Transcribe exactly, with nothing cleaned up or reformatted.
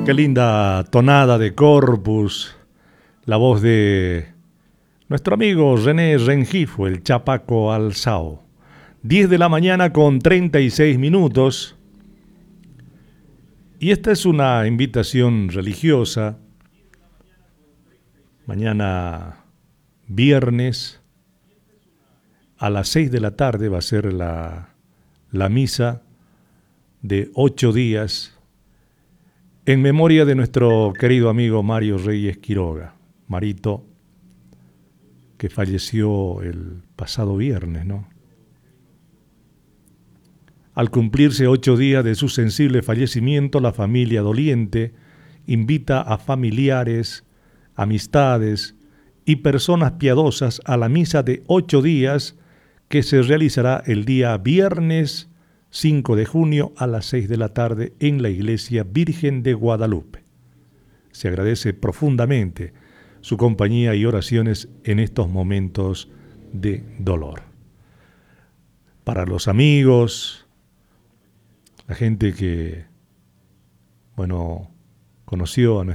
Qué linda tonada de Corpus, la voz de nuestro amigo René Rengifo, el Chapaco Alzao. diez de la mañana con treinta y seis minutos. Y esta es una invitación religiosa. Mañana viernes a las seis de la tarde va a ser la, la misa de ocho días en memoria de nuestro querido amigo Mario Reyes Quiroga, Marito, que falleció el pasado viernes, ¿no? Al cumplirse ocho días de su sensible fallecimiento, la familia doliente invita a familiares, amistades y personas piadosas a la misa de ocho días que se realizará el día viernes cinco de junio a las seis de la tarde en la Iglesia Virgen de Guadalupe. Se agradece profundamente su compañía y oraciones en estos momentos de dolor. Para los amigos, la gente que, bueno, conoció a